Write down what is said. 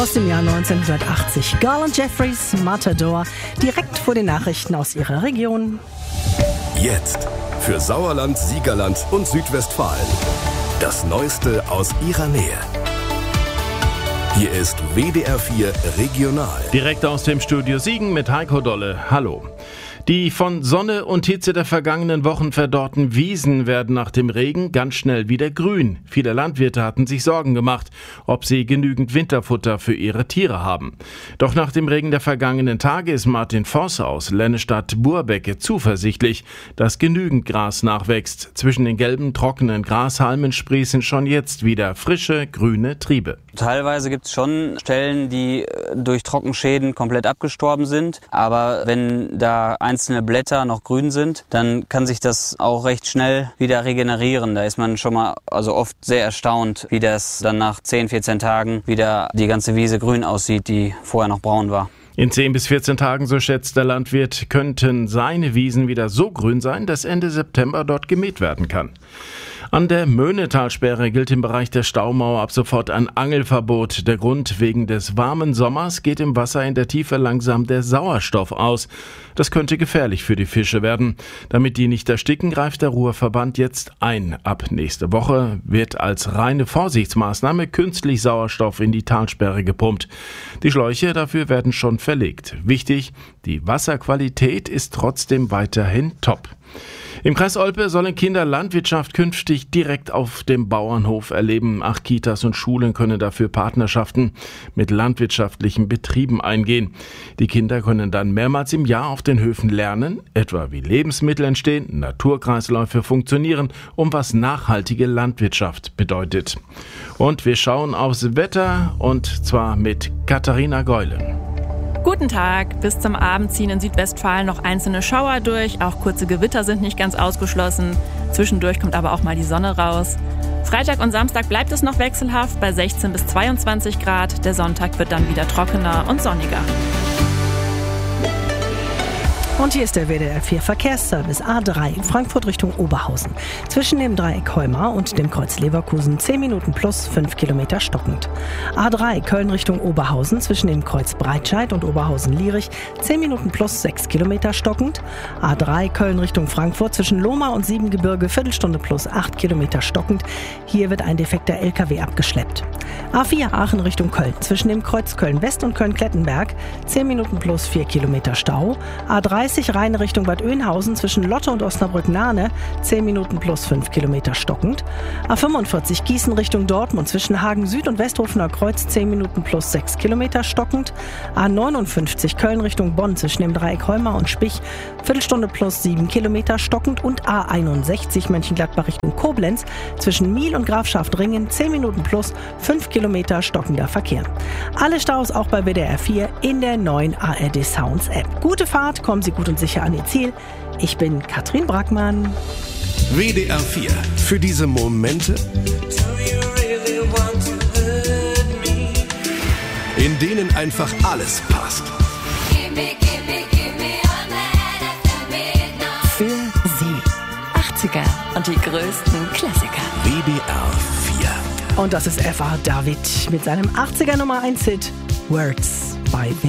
Aus dem Jahr 1980. Garland Jeffries, Matador, direkt vor den Nachrichten aus ihrer Region. Jetzt für Sauerland, Siegerland und Südwestfalen. Das Neueste aus ihrer Nähe. Hier ist WDR 4 Regional. Direkt aus dem Studio Siegen mit Heiko Dolle. Hallo. Die von Sonne und Hitze der vergangenen Wochen verdorrten Wiesen werden nach dem Regen ganz schnell wieder grün. Viele Landwirte hatten sich Sorgen gemacht, ob sie genügend Winterfutter für ihre Tiere haben. Doch nach dem Regen der vergangenen Tage ist Martin Voss aus Lennestadt-Burbecke zuversichtlich, dass genügend Gras nachwächst. Zwischen den gelben, trockenen Grashalmen sprießen schon jetzt wieder frische, grüne Triebe. Teilweise gibt es schon Stellen, die durch Trockenschäden komplett abgestorben sind. Aber wenn da einzelne Blätter noch grün sind, dann kann sich das auch recht schnell wieder regenerieren. Da ist man schon mal oft sehr erstaunt, wie das dann nach 10, 14 Tagen wieder die ganze Wiese grün aussieht, die vorher noch braun war. In 10 bis 14 Tagen, so schätzt der Landwirt, könnten seine Wiesen wieder so grün sein, dass Ende September dort gemäht werden kann. An der Möhnetalsperre gilt im Bereich der Staumauer ab sofort ein Angelverbot. Der Grund: wegen des warmen Sommers geht im Wasser in der Tiefe langsam der Sauerstoff aus. Das könnte gefährlich für die Fische werden. Damit die nicht ersticken, greift der Ruhrverband jetzt ein. Ab nächste Woche wird als reine Vorsichtsmaßnahme künstlich Sauerstoff in die Talsperre gepumpt. Die Schläuche dafür werden schon verlegt. Wichtig: die Wasserqualität ist trotzdem weiterhin top. Im Kreis Olpe sollen Kinder Landwirtschaft künftig direkt auf dem Bauernhof erleben. 8 Kitas und Schulen können dafür Partnerschaften mit landwirtschaftlichen Betrieben eingehen. Die Kinder können dann mehrmals im Jahr auf den Höfen lernen, etwa wie Lebensmittel entstehen, Naturkreisläufe funktionieren und was nachhaltige Landwirtschaft bedeutet. Und wir schauen aufs Wetter, und zwar mit Katharina Geule. Guten Tag. Bis zum Abend ziehen in Südwestfalen noch einzelne Schauer durch. Auch kurze Gewitter sind nicht ganz ausgeschlossen. Zwischendurch kommt aber auch mal die Sonne raus. Freitag und Samstag bleibt es noch wechselhaft bei 16 bis 22 Grad. Der Sonntag wird dann wieder trockener und sonniger. Und hier ist der WDR 4 Verkehrsservice A3 Frankfurt Richtung Oberhausen. Zwischen dem Dreieck Heumar und dem Kreuz Leverkusen 10 Minuten plus 5 Kilometer stockend. A3 Köln Richtung Oberhausen zwischen dem Kreuz Breitscheid und Oberhausen-Lierich 10 Minuten plus 6 Kilometer stockend. A3 Köln Richtung Frankfurt zwischen Lohmar und Siebengebirge Viertelstunde plus 8 Kilometer stockend. Hier wird ein defekter LKW abgeschleppt. A4 Aachen Richtung Köln zwischen dem Kreuz Köln-West und Köln-Klettenberg 10 Minuten plus 4 Kilometer Stau. A30 Rhein Richtung Bad Oeynhausen zwischen Lotte und Osnabrück-Nahne 10 Minuten plus 5 Kilometer stockend. A45 Gießen Richtung Dortmund zwischen Hagen Süd und Westhofener Kreuz 10 Minuten plus 6 Kilometer stockend. A59 Köln Richtung Bonn zwischen dem Dreieck Heumar und Spich Viertelstunde plus 7 Kilometer stockend. Und A61 Mönchengladbach Richtung Koblenz zwischen Miel und Grafschaft-Ringen 10 Minuten plus 5 Kilometer stockender Verkehr. Alle Staus auch bei WDR 4 in der neuen ARD Sounds App. Gute Fahrt, kommen Sie gut und sicher an Ihr Ziel. Ich bin Katrin Brackmann. WDR 4 für diese Momente, in denen einfach alles passt. Für Sie 80er und die größten Klassiker. WDR 4. Und das ist F.A. David mit seinem 80er Nummer 1 Hit Words bei WDR.